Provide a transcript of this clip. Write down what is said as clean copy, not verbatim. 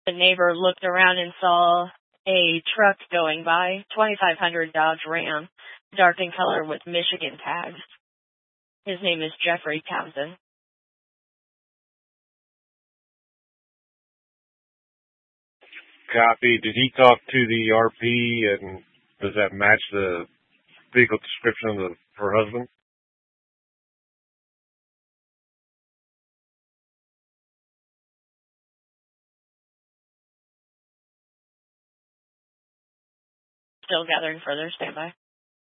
The neighbor looked around and saw a truck going by, 2500 Dodge Ram, dark in color with Michigan tags. His name is Jeffrey Townsend. Copy. Did he talk to the RP, and does that match the vehicle description of her husband? Still gathering further. Stand by.